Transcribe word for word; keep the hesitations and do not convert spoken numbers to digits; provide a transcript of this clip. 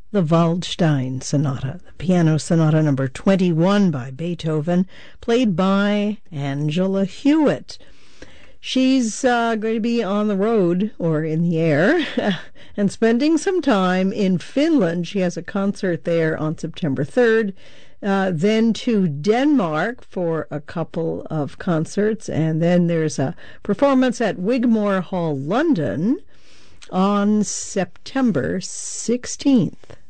the Waldstein Sonata, the piano sonata number twenty-one by Beethoven, played by Angela Hewitt. She's uh, going to be on the road, or in the air, and spending some time in Finland. She has a concert there on September third. Uh, then to Denmark for a couple of concerts, and then there's a performance at Wigmore Hall, London, on September sixteenth.